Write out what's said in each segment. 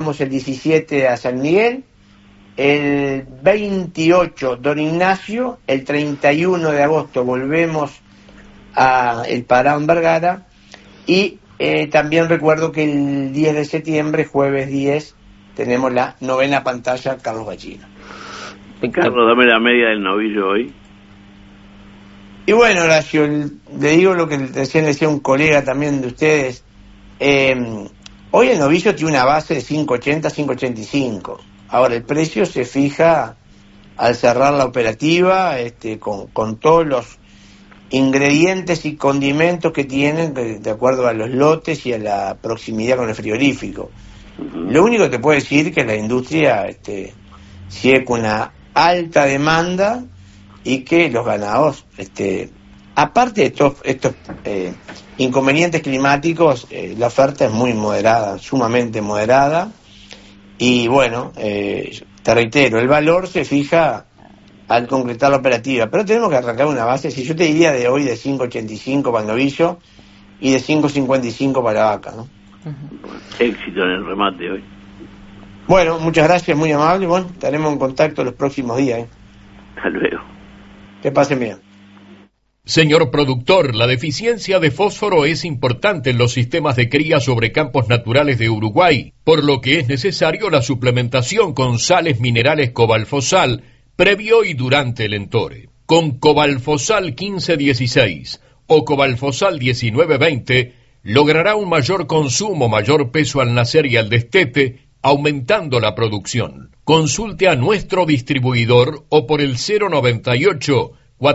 vamos el 17 a San Miguel, el 28 Don Ignacio, el 31 de agosto volvemos a el Parán Vergara, y también recuerdo que el 10 de septiembre, jueves 10, tenemos la 9ª pantalla Carlos Bachino. Carlos, dame la media del novillo hoy. Y bueno, Horacio, le digo lo que recién decía un colega también de ustedes. Hoy el novillo tiene una base de 5.80, 5.85. Ahora, el precio se fija al cerrar la operativa, con todos los ingredientes y condimentos que tienen, de acuerdo a los lotes y a la proximidad con el frigorífico. Lo único que te puedo decir es que la industria sigue con una alta demanda y que los ganados, aparte de estos inconvenientes climáticos, la oferta es muy moderada, sumamente moderada, y bueno, te reitero, el valor se fija al concretar la operativa, pero tenemos que arrancar una base, si yo te diría de hoy de 5.85 para el novillo y de 5.55 para la vaca, ¿no? Éxito en el remate hoy. Bueno, muchas gracias, muy amable. Bueno, estaremos en contacto los próximos días. Hasta luego. Que pasen bien. Señor productor, la deficiencia de fósforo es importante en los sistemas de cría sobre campos naturales de Uruguay, por lo que es necesario la suplementación con sales minerales Cobalfosal previo y durante el entore. Con Cobalfosal 1516 o Cobalfosal 1920 logrará un mayor consumo, mayor peso al nacer y al destete, aumentando la producción. Consulte a nuestro distribuidor o por el 098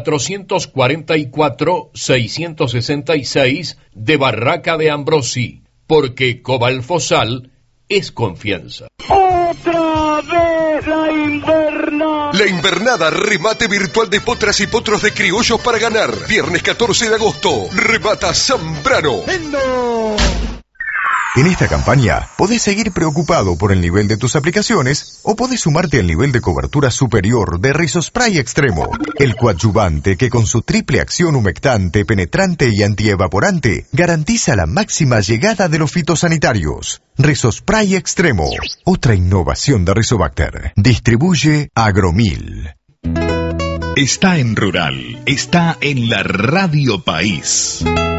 444 666 de Barraca de Ambrosí, porque Cobalfosal es confianza. ¡Otra vez la invernada! La invernada, remate virtual de potras y potros de criollos para ganar. Viernes 14 de agosto, remata Zambrano. En esta campaña, podés seguir preocupado por el nivel de tus aplicaciones o podés sumarte al nivel de cobertura superior de Rizospray Extremo, el coadyuvante que con su triple acción humectante, penetrante y antievaporante garantiza la máxima llegada de los fitosanitarios. Rizospray Extremo, otra innovación de Rizobacter. Distribuye Agromil. Está en Rural, está en la Radio País.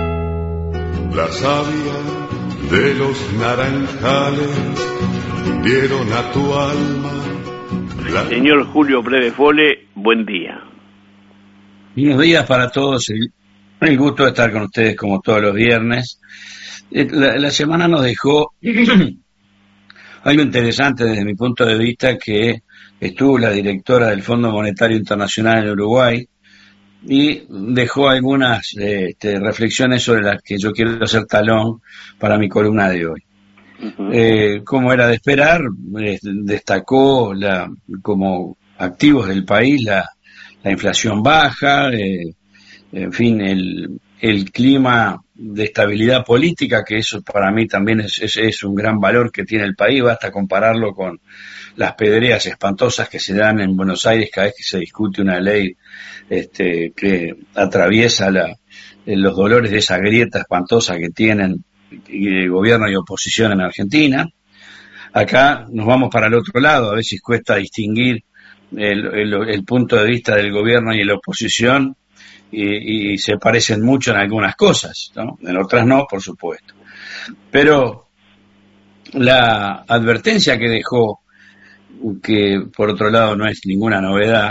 La savia de los naranjales dieron a tu alma. Señor Julio Predefole, buen día. Buenos días para todos, el gusto de estar con ustedes como todos los viernes. La semana nos dejó algo interesante desde mi punto de vista, que estuvo la directora del Fondo Monetario Internacional en Uruguay y dejó algunas reflexiones sobre las que yo quiero hacer talón para mi columna de hoy. Como era de esperar, destacó como activos del país la inflación baja, en fin, el clima de estabilidad política, que eso para mí también es un gran valor que tiene el país. Basta compararlo con las pedreas espantosas que se dan en Buenos Aires cada vez que se discute una ley que atraviesa los dolores de esa grieta espantosa que tienen el gobierno y oposición en Argentina. Acá nos vamos para el otro lado, a veces cuesta distinguir el punto de vista del gobierno y de la oposición, y se parecen mucho en algunas cosas, ¿no? En otras no, por supuesto. Pero la advertencia que dejó, que por otro lado no es ninguna novedad,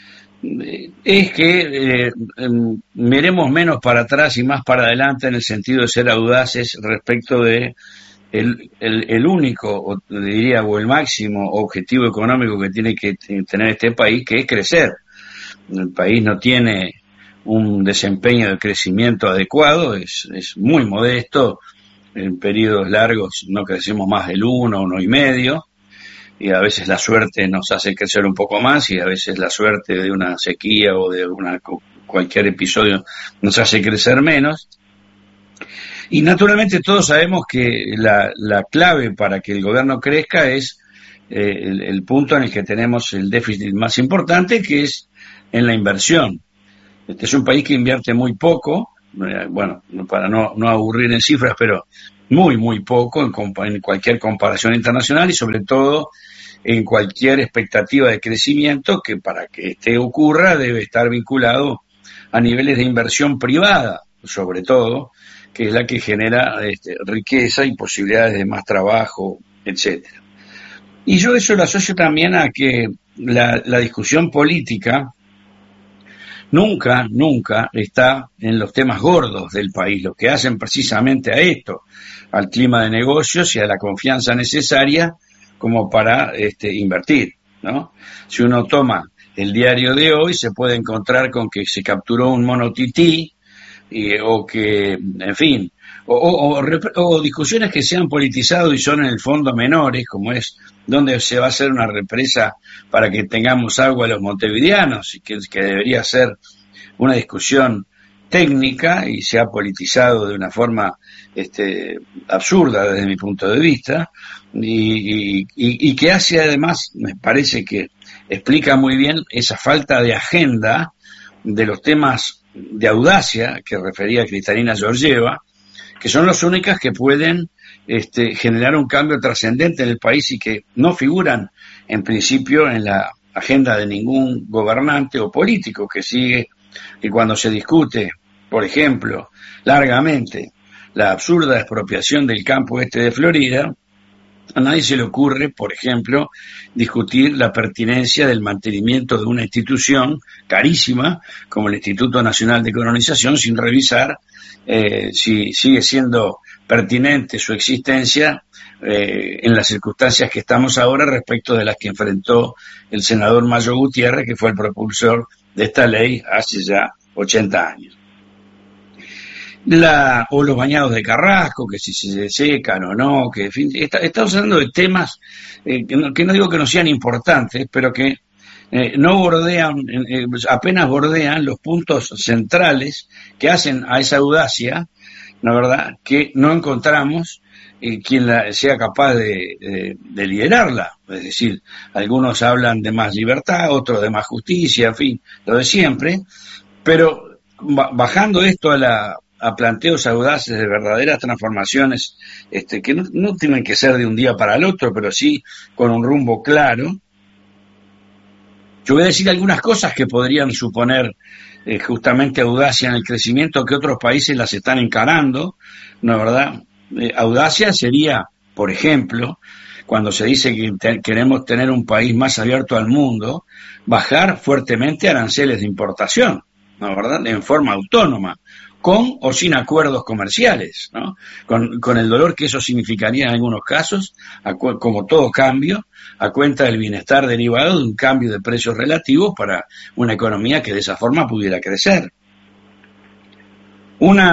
es que miremos menos para atrás y más para adelante, en el sentido de ser audaces respecto de el único, o diría, o el máximo objetivo económico que tiene que tener este país, que es crecer. El país no tiene un desempeño de crecimiento adecuado, es muy modesto. En periodos largos no crecemos más del 1,5%, y a veces la suerte nos hace crecer un poco más, y a veces la suerte de una sequía o de cualquier episodio nos hace crecer menos. Y naturalmente todos sabemos que la clave para que el gobierno crezca es el punto en el que tenemos el déficit más importante, que es en la inversión. Este es un país que invierte muy poco, bueno, para no aburrir en cifras, pero muy, muy poco en cualquier comparación internacional y sobre todo en cualquier expectativa de crecimiento que para que este ocurra debe estar vinculado a niveles de inversión privada, sobre todo, que es la que genera riqueza y posibilidades de más trabajo, etcétera. Y yo eso lo asocio también a que la discusión política nunca está en los temas gordos del país, los que hacen precisamente a esto, al clima de negocios y a la confianza necesaria como para invertir, ¿no? Si uno toma el diario de hoy, se puede encontrar con que se capturó un mono tití, o que, en fin, o discusiones que se han politizado y son en el fondo menores, como es dónde se va a hacer una represa para que tengamos agua a los montevideanos, y que debería ser una discusión técnica y se ha politizado de una forma absurda desde mi punto de vista, y que hace además, me parece que explica muy bien esa falta de agenda de los temas de audacia que refería Kristalina Georgieva, que son las únicas que pueden generar un cambio trascendente en el país y que no figuran en principio en la agenda de ningún gobernante o político que cuando se discute, por ejemplo, largamente la absurda expropiación del campo este de Florida, a nadie se le ocurre, por ejemplo, discutir la pertinencia del mantenimiento de una institución carísima como el Instituto Nacional de Colonización sin revisar si sigue siendo pertinente su existencia en las circunstancias que estamos ahora respecto de las que enfrentó el senador Mayo Gutiérrez, que fue el propulsor de esta ley hace ya 80 años. O los bañados de Carrasco, que si se secan o no, que en fin, estamos hablando de temas que no digo que no sean importantes, pero que no bordean, apenas bordean los puntos centrales que hacen a esa audacia, la verdad, que no encontramos quien sea capaz de liderarla. Es decir, algunos hablan de más libertad, otros de más justicia, en fin, lo de siempre, pero bajando esto a planteos audaces de verdaderas transformaciones que no tienen que ser de un día para el otro, pero sí con un rumbo claro. Yo voy a decir algunas cosas que podrían suponer justamente audacia en el crecimiento, que otros países las están encarando, ¿no es verdad? Audacia sería, por ejemplo, cuando se dice que queremos tener un país más abierto al mundo, bajar fuertemente aranceles de importación, ¿no es verdad? En forma autónoma, con o sin acuerdos comerciales, ¿no? Con el dolor que eso significaría en algunos casos, como todo cambio, a cuenta del bienestar derivado de un cambio de precios relativos para una economía que de esa forma pudiera crecer. Un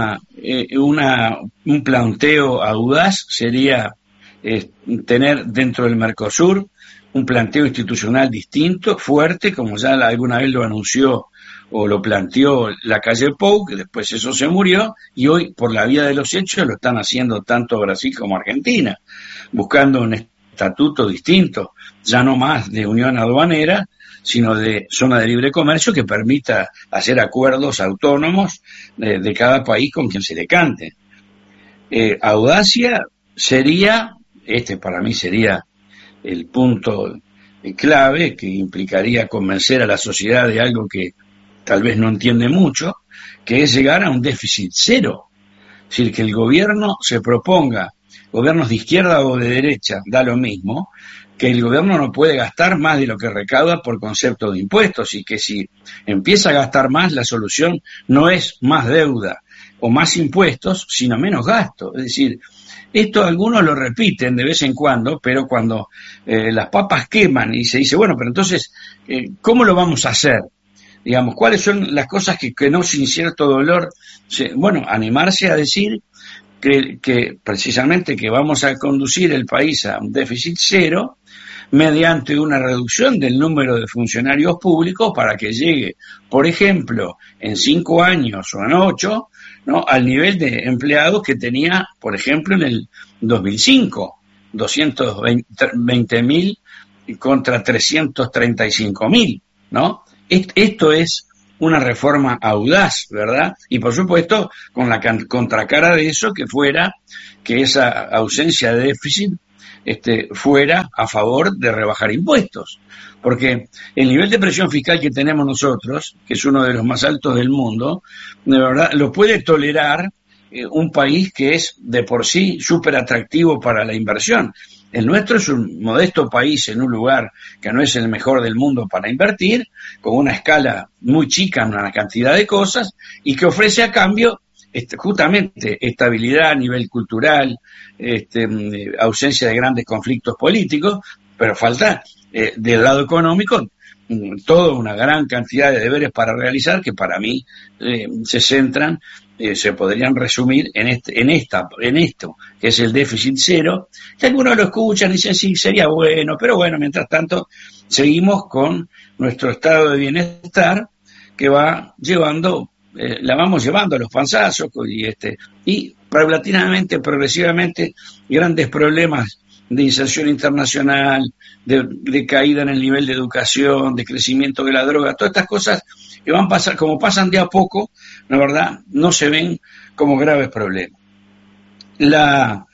planteo audaz sería tener dentro del Mercosur un planteo institucional distinto, fuerte, como ya alguna vez lo anunció o lo planteó Lacalle Pou, que después eso se murió, y hoy por la vía de los hechos lo están haciendo tanto Brasil como Argentina, buscando un estatuto distinto, ya no más de unión aduanera, sino de zona de libre comercio que permita hacer acuerdos autónomos de cada país con quien se le cante. Audacia sería, para mí sería el punto clave, que implicaría convencer a la sociedad de algo que tal vez no entiende mucho, que es llegar a un déficit cero. Es decir, que el gobierno se proponga, gobiernos de izquierda o de derecha, da lo mismo, que el gobierno no puede gastar más de lo que recauda por concepto de impuestos, y que si empieza a gastar más, la solución no es más deuda o más impuestos, sino menos gasto. Es decir, esto algunos lo repiten de vez en cuando, pero cuando las papas queman y se dice, bueno, pero entonces, ¿cómo lo vamos a hacer? Digamos, ¿cuáles son las cosas que no sin cierto dolor? Bueno, animarse a decir que precisamente que vamos a conducir el país a un déficit cero mediante una reducción del número de funcionarios públicos para que llegue, por ejemplo, en 5 años o en 8, ¿no?, al nivel de empleados que tenía, por ejemplo, en el 2005, 220.000 contra 335.000, ¿no? Esto es una reforma audaz, ¿verdad? Y por supuesto, con la contracara de eso, que esa ausencia de déficit fuera a favor de rebajar impuestos. Porque el nivel de presión fiscal que tenemos nosotros, que es uno de los más altos del mundo, de verdad, lo puede tolerar un país que es de por sí súper atractivo para la inversión. El nuestro es un modesto país en un lugar que no es el mejor del mundo para invertir, con una escala muy chica en una cantidad de cosas, y que ofrece a cambio justamente estabilidad a nivel cultural, ausencia de grandes conflictos políticos, pero falta del lado económico toda una gran cantidad de deberes para realizar que para mí se centran, se podrían resumir en esto, que es el déficit cero, que algunos lo escuchan y dicen sí, sería bueno, pero bueno, mientras tanto seguimos con nuestro estado de bienestar que va llevando, la vamos llevando a los panzazos y paulatinamente, progresivamente, grandes problemas de inserción internacional, de caída en el nivel de educación, de crecimiento de la droga, todas estas cosas que van a pasar, como pasan de a poco, la verdad, no se ven como graves problemas. La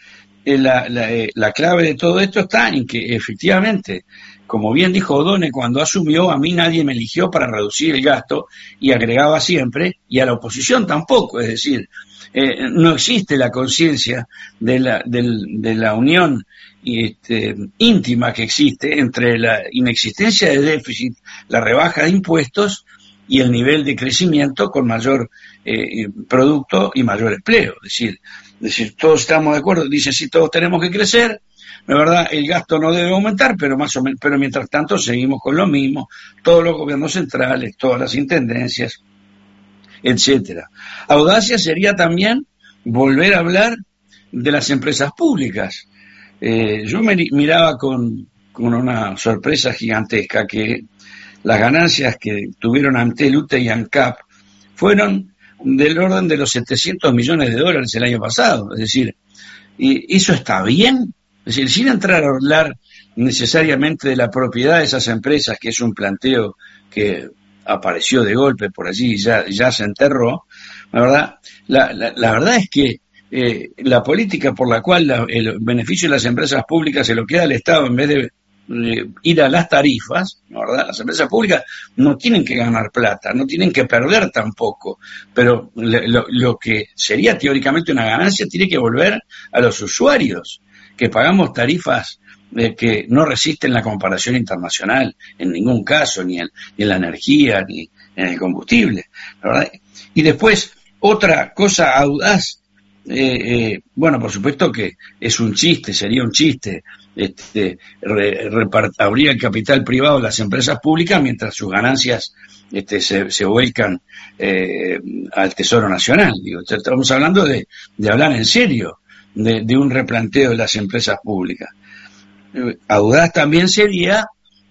clave de todo esto está en que efectivamente, como bien dijo O'Donnell cuando asumió, a mí nadie me eligió para reducir el gasto, y agregaba siempre, y a la oposición tampoco, es decir, no existe la conciencia de la unión íntima que existe entre la inexistencia de déficit, la rebaja de impuestos y el nivel de crecimiento con mayor producto y mayor empleo. Es decir, todos estamos de acuerdo, dicen sí, todos tenemos que crecer, la verdad el gasto no debe aumentar, pero pero mientras tanto seguimos con lo mismo, todos los gobiernos centrales, todas las intendencias, etcétera. Audacia sería también volver a hablar de las empresas públicas. Yo me miraba con una sorpresa gigantesca que las ganancias que tuvieron Antel, UTE y ANCAP fueron del orden de los 700 millones de dólares el año pasado. Es decir, ¿y eso está bien? Es decir, sin entrar a hablar necesariamente de la propiedad de esas empresas, que es un planteo que apareció de golpe por allí y ya se enterró, la verdad es que la política por la cual el beneficio de las empresas públicas se lo queda al Estado en vez de ir a las tarifas, ¿verdad? Las empresas públicas no tienen que ganar plata, no tienen que perder tampoco, pero lo que sería teóricamente una ganancia tiene que volver a los usuarios, que pagamos tarifas que no resisten la comparación internacional en ningún caso, ni en la energía, ni en el combustible, ¿verdad? Y después, otra cosa audaz, bueno, por supuesto que es un chiste, sería un chiste, habría el capital privado de las empresas públicas mientras sus ganancias se vuelcan al Tesoro Nacional. Digo, estamos hablando de hablar en serio de un replanteo de las empresas públicas. Audaz también sería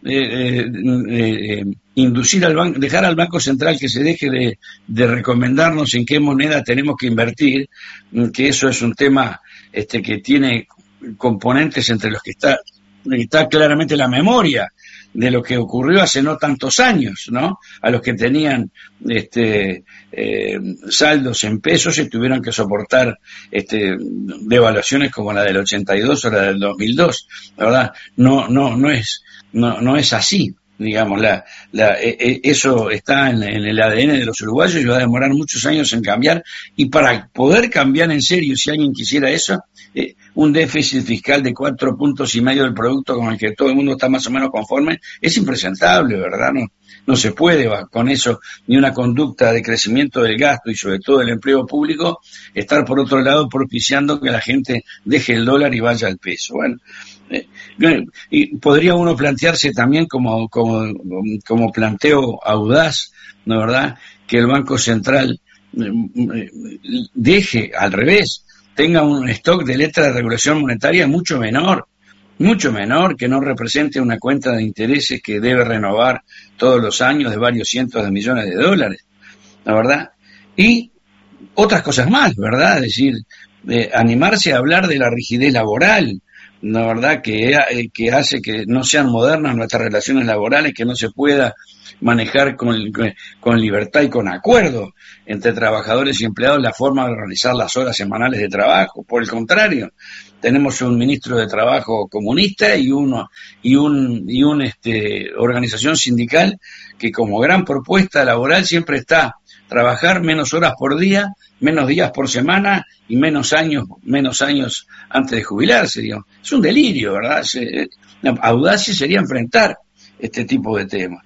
inducir al banco, dejar al Banco Central que se deje de recomendarnos en qué moneda tenemos que invertir, que eso es un tema que tiene componentes entre los que está claramente la memoria de lo que ocurrió hace no tantos años, ¿no? A los que tenían saldos en pesos y tuvieron que soportar devaluaciones como la del 82 o la del 2002. La verdad, no es así. Digamos, eso está en el ADN de los uruguayos y va a demorar muchos años en cambiar. Y para poder cambiar en serio, si alguien quisiera eso, un déficit fiscal de 4,5 puntos del producto con el que todo el mundo está más o menos conforme, es impresentable, ¿verdad? No se puede con eso, ni una conducta de crecimiento del gasto y sobre todo del empleo público, estar por otro lado propiciando que la gente deje el dólar y vaya al peso. Bueno, y podría uno plantearse también como planteo audaz, ¿no, verdad?, que el Banco Central deje al revés, tenga un stock de letra de regulación monetaria mucho menor, que no represente una cuenta de intereses que debe renovar todos los años de varios cientos de millones de dólares, la verdad. Y otras cosas más, ¿verdad? Es decir, animarse a hablar de la rigidez laboral, la verdad que hace que no sean modernas nuestras relaciones laborales, que no se pueda manejar con libertad y con acuerdo entre trabajadores y empleados la forma de organizar las horas semanales de trabajo. Por el contrario, tenemos un ministro de Trabajo comunista y una organización sindical que como gran propuesta laboral siempre está trabajar menos horas por día, menos días por semana y menos años antes de jubilarse, digamos. Es un delirio, ¿verdad? La audacia sería enfrentar este tipo de temas.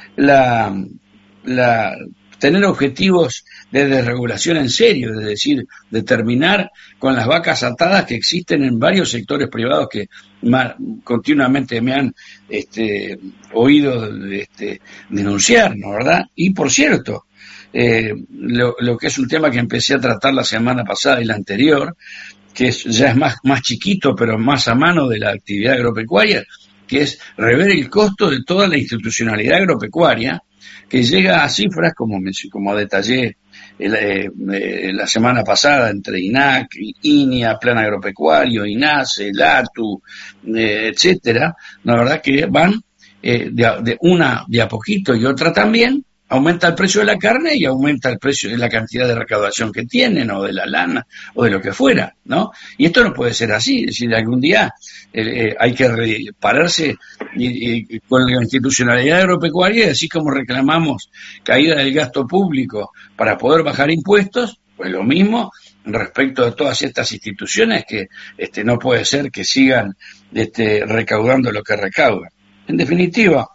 Tener objetivos de desregulación en serio, es decir, de terminar con las vacas atadas que existen en varios sectores privados que continuamente me han oído denunciar, ¿no, verdad? Y por cierto, lo que es un tema que empecé a tratar la semana pasada y la anterior, que ya es más chiquito pero más a mano de la actividad agropecuaria, que es rever el costo de toda la institucionalidad agropecuaria, que llega a cifras como detallé la semana pasada entre INAC, INIA, Plan Agropecuario, INASE, LATU, etcétera. La verdad que van de a poquito y otra también. Aumenta el precio de la carne y aumenta el precio de la cantidad de recaudación que tienen, o de la lana, o de lo que fuera, ¿no? Y esto no puede ser así. Es decir, algún día hay que pararse con la institucionalidad agropecuaria, y así como reclamamos caída del gasto público para poder bajar impuestos, pues lo mismo respecto de todas estas instituciones que no puede ser que sigan recaudando lo que recaudan. En definitiva,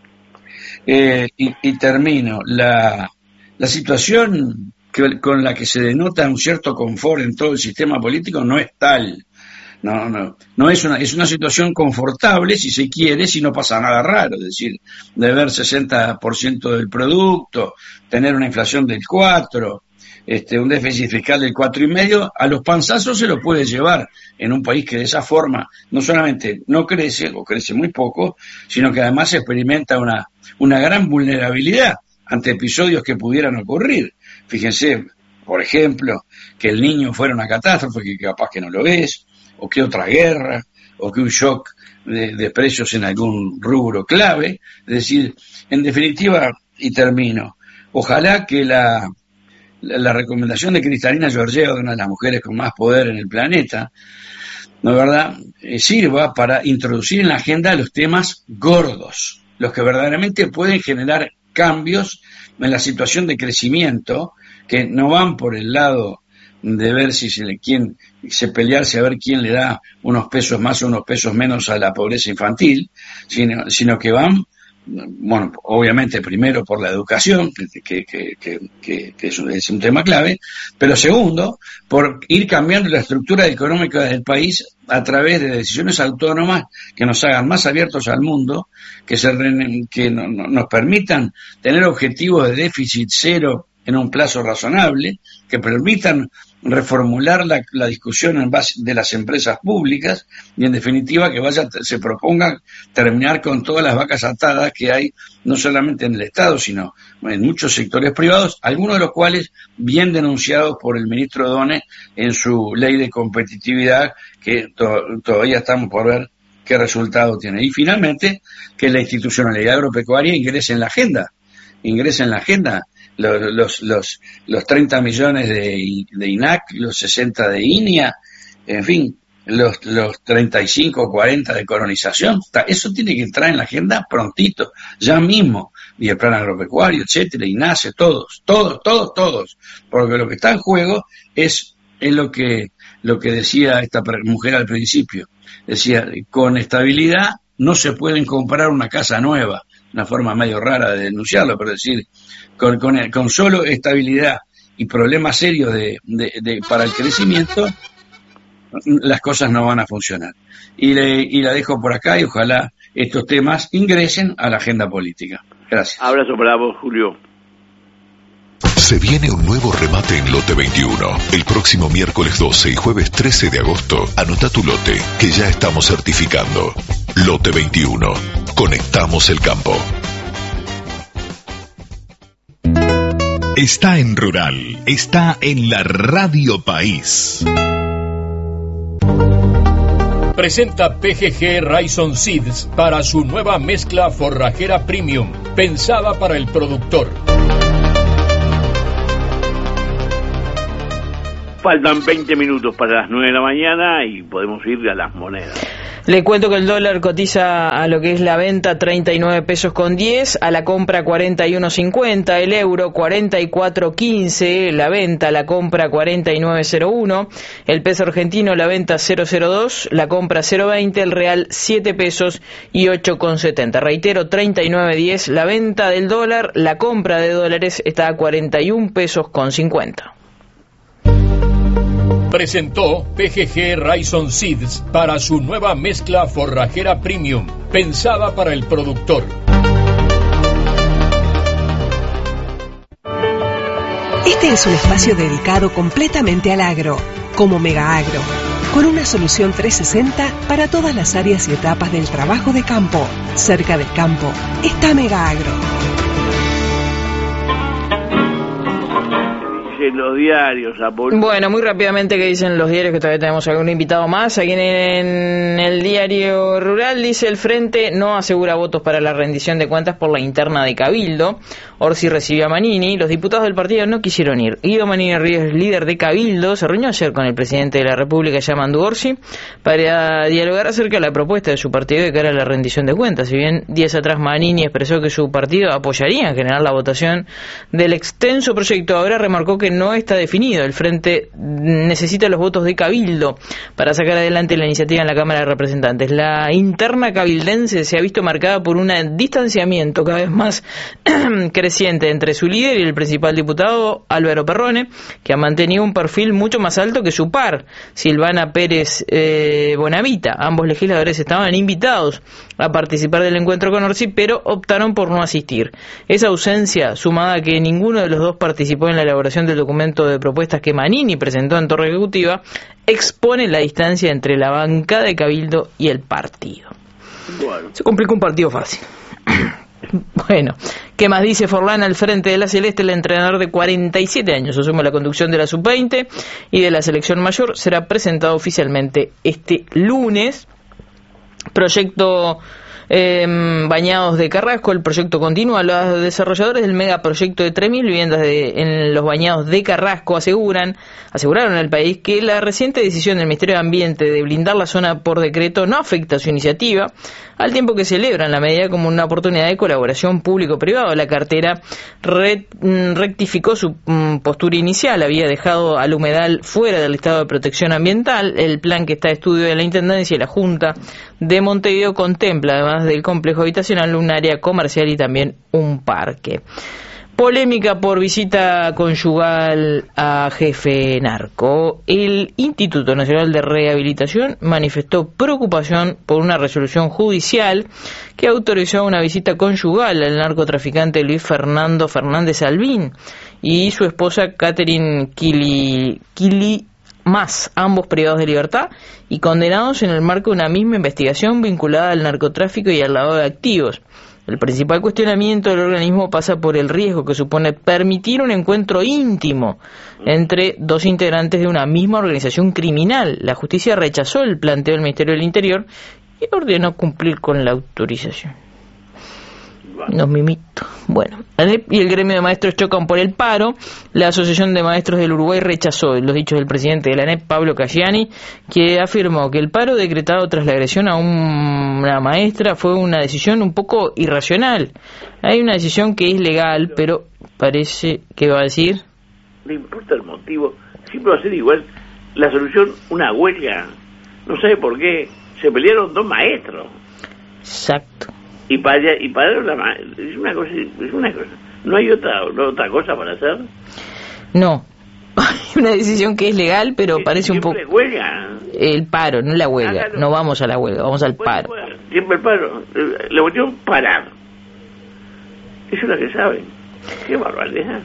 y termino, la situación con la que se denota un cierto confort en todo el sistema político no es tal. No es una situación confortable, si se quiere, si no pasa nada raro, es decir, deber 60% del producto, tener una inflación del 4%, un déficit fiscal del 4,5%, a los panzazos se lo puede llevar en un país que de esa forma no solamente no crece, o crece muy poco, sino que además experimenta una gran vulnerabilidad ante episodios que pudieran ocurrir. Fíjense, por ejemplo, que el niño fuera una catástrofe, que capaz que no lo es, o que otra guerra, o que un shock de precios en algún rubro clave. Es decir, en definitiva, y termino, ojalá que la recomendación de Cristalina Georgieva, de una de las mujeres con más poder en el planeta, ¿no es verdad?, sirva para introducir en la agenda los temas gordos, los que verdaderamente pueden generar cambios en la situación de crecimiento, que no van por el lado de ver pelearse a ver quién le da unos pesos más o unos pesos menos a la pobreza infantil, sino que van, bueno, obviamente primero por la educación, que es un tema clave, pero segundo, por ir cambiando la estructura económica del país a través de decisiones autónomas que nos hagan más abiertos al mundo, que nos permitan tener objetivos de déficit cero en un plazo razonable, que permitan reformular la discusión en base de las empresas públicas y, en definitiva, que se propongan terminar con todas las vacas atadas que hay, no solamente en el Estado, sino en muchos sectores privados, algunos de los cuales bien denunciados por el ministro Donne en su ley de competitividad, que todavía estamos por ver qué resultado tiene. Y, finalmente, que la institucionalidad agropecuaria ingrese en la agenda. Los 30 millones de INAC, los 60 de INIA, en fin, los 35 o 40 de colonización. Eso tiene que entrar en la agenda prontito, ya mismo, y el plan agropecuario, etcétera, INASE, todos, porque lo que está en juego es lo que decía esta mujer al principio. Decía, con estabilidad no se pueden comprar una casa nueva, una forma medio rara de denunciarlo, pero decir, con solo estabilidad y problemas serios para el crecimiento, las cosas no van a funcionar. Y la dejo por acá, y ojalá estos temas ingresen a la agenda política. Gracias. Abrazo para vos, Julio. Se viene un nuevo remate en Lote 21. El próximo miércoles 12 y jueves 13 de agosto, anota tu lote, que ya estamos certificando. Lote 21. Conectamos el campo. Está en Rural, está en la Radio País. Presenta PGG Rhizome Seeds para su nueva mezcla forrajera premium, pensada para el productor. Faltan 20 minutos para las 9 de la mañana y podemos ir a las monedas. Le cuento que el dólar cotiza a lo que es la venta 39 pesos con 10, a la compra 41.50, el euro 44.15, la venta, la compra 49.01, el peso argentino la venta 0.02, la compra 0.20, el real 7 pesos y 8.70. Reitero, 39.10, la venta del dólar, la compra de dólares está a 41 pesos con 50. Presentó PGG Rhizome Seeds para su nueva mezcla forrajera premium, pensada para el productor. Este es un espacio dedicado completamente al agro, como Mega Agro, con una solución 360 para todas las áreas y etapas del trabajo de campo. Cerca del campo está Mega Agro. Los diarios, bueno, muy rápidamente, ¿qué dicen los diarios? Que todavía tenemos algún invitado más. Aquí en el diario Rural dice: el Frente no asegura votos para la rendición de cuentas por la interna de Cabildo. Orsi recibió a Manini. Los diputados del partido no quisieron ir. Guido Manini Ríos, líder de Cabildo, se reunió ayer con el presidente de la República, Yamandu Orsi, para dialogar acerca de la propuesta de su partido de cara a la rendición de cuentas. Si bien días atrás Manini expresó que su partido apoyaría en general la votación del extenso proyecto, ahora remarcó que no está definido. El Frente necesita los votos de Cabildo para sacar adelante la iniciativa en la Cámara de Representantes. La interna cabildense se ha visto marcada por un distanciamiento cada vez más creciente entre su líder y el principal diputado, Álvaro Perrone, que ha mantenido un perfil mucho más alto que su par, Silvana Pérez Bonavita. Ambos legisladores estaban invitados a participar del encuentro con Orsi, pero optaron por no asistir. Esa ausencia, sumada a que ninguno de los dos participó en la elaboración del documento de propuestas que Manini presentó en Torre Ejecutiva, expone la distancia entre la bancada de Cabildo y el partido. Bueno. Se complica un partido fácil. Bueno, ¿qué más dice Forlán al frente de la Celeste? El entrenador de 47 años asume la conducción de la Sub-20 y de la selección mayor. Será presentado oficialmente este lunes. Proyecto Bañados de Carrasco, el proyecto continúa. Los desarrolladores del megaproyecto de 3.000 viviendas en los Bañados de Carrasco aseguraron al país que la reciente decisión del Ministerio de Ambiente de blindar la zona por decreto no afecta a su iniciativa, al tiempo que celebran la medida como una oportunidad de colaboración público-privado. La cartera rectificó su postura inicial, había dejado al humedal fuera del estado de protección ambiental. El plan que está a estudio de la Intendencia y la Junta de Montevideo contempla, además del complejo habitacional, un área comercial y también un parque. Polémica por visita conyugal a jefe narco. El Instituto Nacional de Rehabilitación manifestó preocupación por una resolución judicial que autorizó una visita conyugal al narcotraficante Luis Fernando Fernández Albín y su esposa Catherine Kili Más, ambos privados de libertad y condenados en el marco de una misma investigación vinculada al narcotráfico y al lavado de activos. El principal cuestionamiento del organismo pasa por el riesgo que supone permitir un encuentro íntimo entre dos integrantes de una misma organización criminal. La justicia rechazó el planteo del Ministerio del Interior y ordenó cumplir con la autorización. Nos mimito. Bueno, ANEP y el gremio de maestros chocan por el paro. La Asociación de Maestros del Uruguay rechazó los dichos del presidente de la ANEP, Pablo Caggiani, que afirmó que el paro decretado tras la agresión a una maestra fue una decisión un poco irracional. Hay una decisión que es legal, pero parece que va a decir... No importa el motivo, siempre va a ser igual. La solución, una huelga. No sabe por qué. Se pelearon dos maestros. Exacto. Y para es una cosa, no hay otra cosa para hacer. No, hay una decisión que es legal, pero parece un poco huelga. El paro, no la huelga. No vamos a la huelga, vamos al paro. Siempre el paro, la cuestión parar. Eso es lo que saben. Qué barbaridad.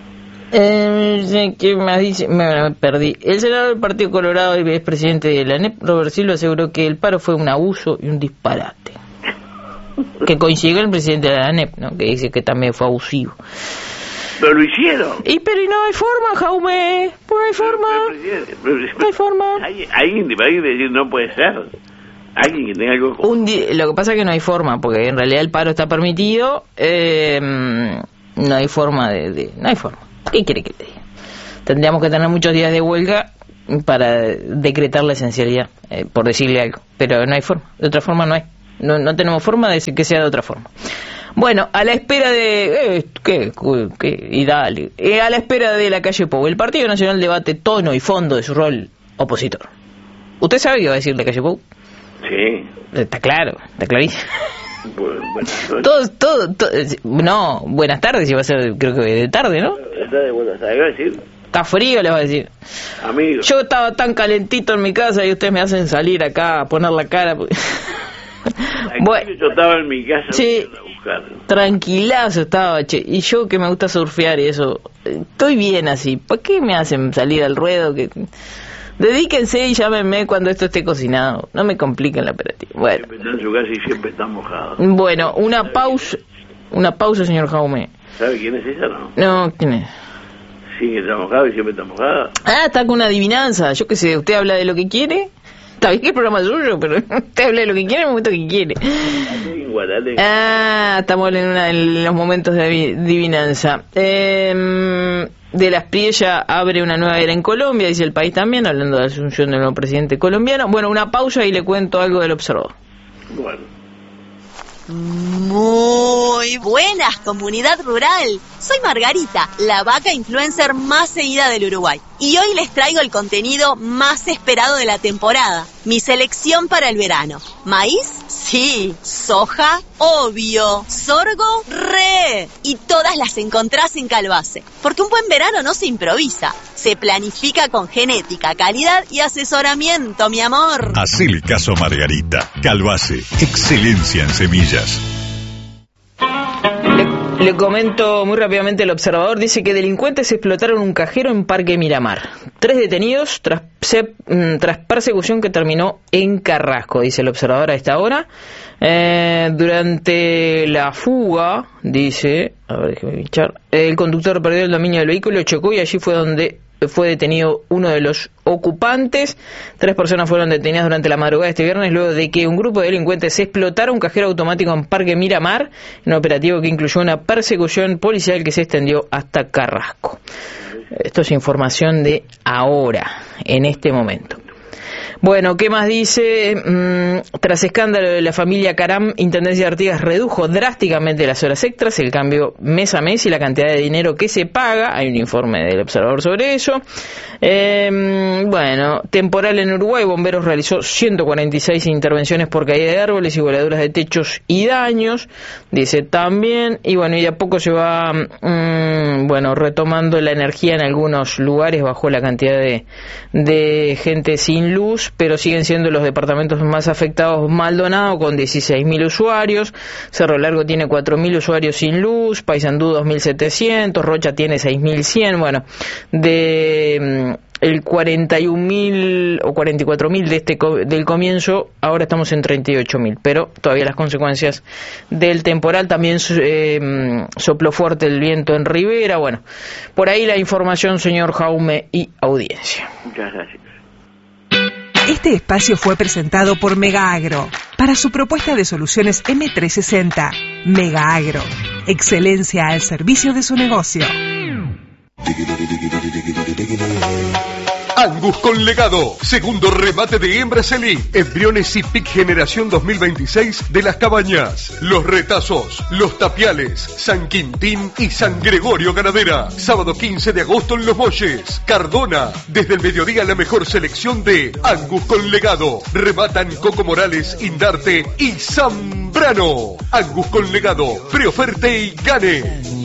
¿Qué más dice? Me perdí. El senador del Partido Colorado y expresidente de la ANEP, Robert Silva, aseguró que el paro fue un abuso y un disparate. Que coincidió el presidente de la ANEP, ¿no? Que dice que también fue abusivo. Pero lo hicieron. Pero no hay forma, Jaume. No hay forma. No hay forma. Hay que decir, no puede ser. Alguien que tenga algo... Lo que pasa es que no hay forma, porque en realidad el paro está permitido, no hay forma no hay forma. ¿Qué quiere que te diga? Tendríamos que tener muchos días de huelga para decretar la esencialidad, por decirle algo, pero no hay forma, de otra forma no hay. No tenemos forma de decir que sea de otra forma. Bueno, a la espera de... y dale. A la espera de la calle Pou, el Partido Nacional debate tono y fondo de su rol opositor. ¿Usted sabe qué va a decir la calle Pou? Sí. Está claro, está clarísimo. Todo. No, buenas tardes, iba a ser, creo que de tarde, ¿no? Buenas tardes, ¿qué va a decir? Está frío, les va a decir. Amigo. Yo estaba tan calentito en mi casa y ustedes me hacen salir acá a poner la cara. Bueno, yo estaba en mi casa, sí, a buscar. Tranquilazo estaba, che. Y yo que me gusta surfear y eso, estoy bien así. ¿Para qué me hacen salir al ruedo? Dedíquense y llámenme cuando esto esté cocinado. No me compliquen la operativa. Bueno. Siempre está en su casa y siempre está mojado. Bueno, una pausa, señor Jaume. ¿Sabe quién es esa, no? No, ¿quién es? Sí, que está mojado y siempre está mojada. Ah, está con una adivinanza. Yo qué sé, usted habla de lo que quiere. Está bien que el programa es suyo, pero usted habla de lo que quiere en el momento que quiere. Ah, estamos en los momentos de adivinanza. De las Priella abre una nueva era en Colombia, dice El País también, hablando de la asunción del nuevo presidente colombiano. Bueno, una pausa y le cuento algo del Observador. Bueno. Muy buenas, comunidad rural. Soy Margarita, la vaca influencer más seguida del Uruguay. Y hoy les traigo el contenido más esperado de la temporada. Mi selección para el verano. ¿Maíz? Sí. ¿Soja? Obvio. ¿Sorgo? ¡Re! Y todas las encontrás en Calbase. Porque un buen verano no se improvisa. Se planifica con genética, calidad y asesoramiento, mi amor. Hacele caso a Margarita. Calbase, excelencia en semillas. Le comento muy rápidamente. El Observador dice que delincuentes explotaron un cajero en Parque Miramar. 3 detenidos tras persecución que terminó en Carrasco, dice el Observador a esta hora. Durante la fuga, dice, a ver, déjeme pinchar, el conductor perdió el dominio del vehículo, chocó y allí fue donde fue detenido uno de los ocupantes. 3 personas fueron detenidas durante la madrugada de este viernes luego de que un grupo de delincuentes explotara un cajero automático en Parque Miramar, en un operativo que incluyó una persecución policial que se extendió hasta Carrasco. Esto es información de ahora, en este momento. Bueno, ¿qué más dice? Tras escándalo de la familia Caram, Intendencia de Artigas redujo drásticamente las horas extras, el cambio mes a mes y la cantidad de dinero que se paga. Hay un informe del Observador sobre eso. Bueno, temporal en Uruguay, Bomberos realizó 146 intervenciones por caída de árboles y voladuras de techos y daños, dice también. Y bueno, y de a poco se va retomando la energía en algunos lugares, bajó la cantidad de gente sin luz, pero siguen siendo los departamentos más afectados Maldonado con 16.000 usuarios, Cerro Largo tiene 4.000 usuarios sin luz, Paysandú 2.700, Rocha tiene 6.100, bueno, el 41.000 o 44.000 del comienzo, ahora estamos en 38.000, pero todavía las consecuencias del temporal. También sopló fuerte el viento en Rivera. Bueno, por ahí la información, señor Jaume y audiencia. Muchas gracias. Este espacio fue presentado por Mega Agro para su propuesta de soluciones M360. Mega Agro, excelencia al servicio de su negocio. Angus con legado, segundo remate de hembras elite, embriones y pic generación 2026 de Las Cabañas, Los Retazos, Los Tapiales, San Quintín y San Gregorio Ganadera. Sábado 15 de agosto en Los Molles, Cardona, desde el mediodía la mejor selección de Angus con legado. Rematan Coco Morales, Indarte y Zambrano. Angus con legado, preoferte y gane.